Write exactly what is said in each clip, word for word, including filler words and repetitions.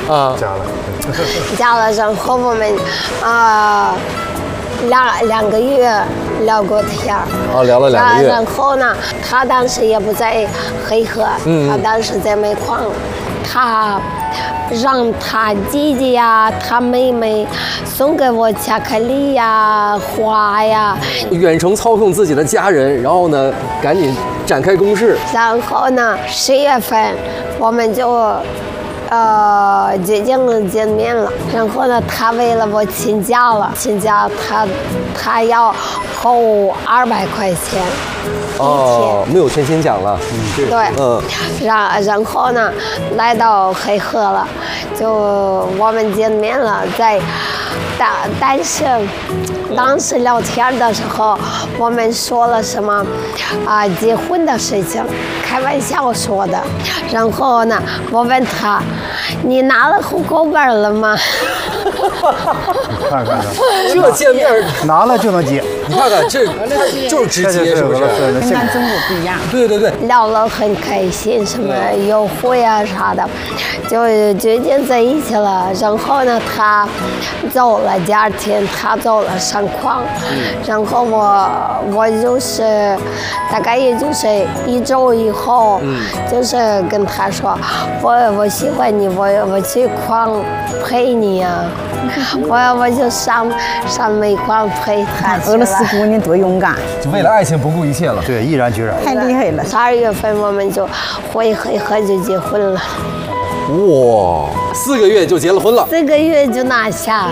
啊， 嫁了， 嫁了，然后我们啊、呃、两两个月聊过天儿。 哦，聊了两个月。 然后呢，他当时也不在黑河， 嗯、 他当时在煤矿，他让他姐姐呀、他妹妹送给我巧克力呀、花呀。 远程操控自己的家人，然后呢，赶紧展开攻势。 然后呢，十月份我们就。呃，决定见面了。然后呢，他为了我请假了，请假他他要扣二百块钱。 哦，没有全勤奖了。 嗯，对。嗯。然然后呢，来到黑河了，就我们见面了，在但但是当时聊天的时候，我们说了什么啊、呃、结婚的事情，开玩笑说的。然后呢，我问他，你拿了户口本了吗？ 看看这见面拿了就能结， 你看看这就是直接，是不是？ 跟咱中国不一样。 对对对， 聊了很开心，什么优惠啊啥的，就决定在一起了。然后呢，他走了，第二天他走了上矿，然后我我就是大概也就是一周以后，就是跟他说，我我喜欢你，我我去矿陪你呀、啊。我我就上上煤矿陪他。 俄罗斯姑娘多勇敢， 就为了爱情不顾一切了。 对，毅然决然。 太厉害了。 十二月份我们就回黑河就结婚了。 哇，四个月就结了婚了。 四个月就拿下。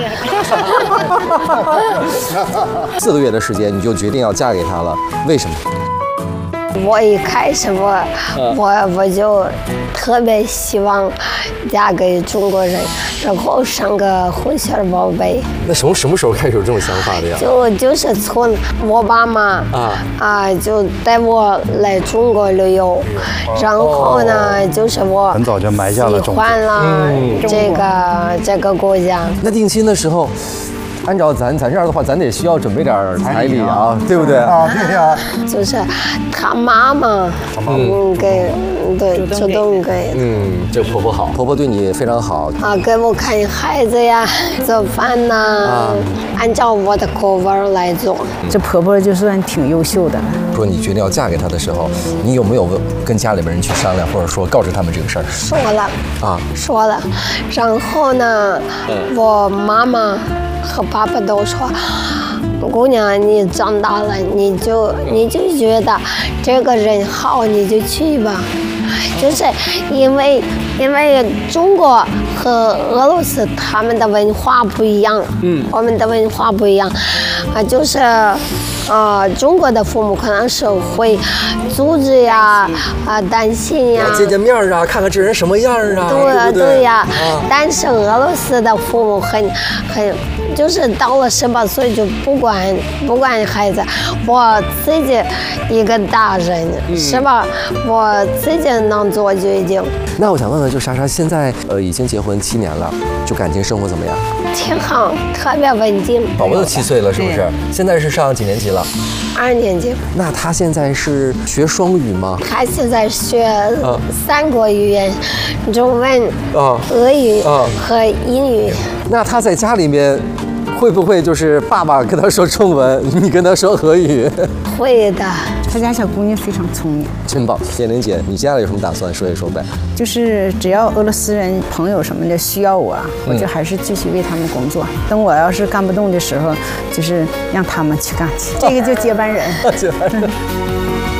四个月的时间你就决定要嫁给他了，为什么？ 我一开始我我我就特别希望嫁给中国人，然后生个混血宝贝。 那从什么时候开始有这种想法的呀？ 就就是从我爸妈啊啊就带我来中国旅游，然后呢就是我很早就埋下了种子， 喜欢了这个这个国家。 那定亲的时候。按照咱咱这样的话，咱得需要准备点彩礼啊，对不对？ 啊，对呀。 就是他妈妈，嗯，给，对，主动给。 嗯，这婆婆好，婆婆对你非常好啊，给我看孩子呀，做饭呐，啊、按照我的口味来做。 这婆婆就算挺优秀的了。 说你决定要嫁给他的时候，你有没有跟家里边人去商量，或者说告知他们这个事儿？ 说了啊， 说了。然后呢，嗯、我妈妈和爸爸都说，姑娘，你长大了，你就你就觉得这个人好，你就去吧。就是因为因为中国和俄罗斯他们的文化不一样，嗯，我们的文化不一样，啊，就是。呃，中国的父母可能是会阻止呀，啊、呃，担心呀， 见见面啊，看看这人什么样啊， 对对对呀。啊、但是俄罗斯的父母很很，就是到了十八岁就不管不管孩子，我自己一个大人、嗯、是吧？我自己能做决定。 那我想问问，就莎莎现在呃已经结婚七年了，就感情生活怎么样？ 挺好，特别稳定。 宝宝都七岁了，是不是？现在是上几年级了？ 二年级。 那他现在是学双语吗？ 他现在学三国语言，啊、中文、啊、俄语、啊、和英语。 那他在家里面会不会就是爸爸跟他说中文，你跟他说俄语？ 会的。 他家小姑娘非常聪明， 真棒。燕玲姐，你接下来有什么打算？说一说呗。 就是只要俄罗斯人朋友什么的需要我，我就还是继续为他们工作。等我要是干不动的时候，就是让他们去干去，这个就接班人。 接班人。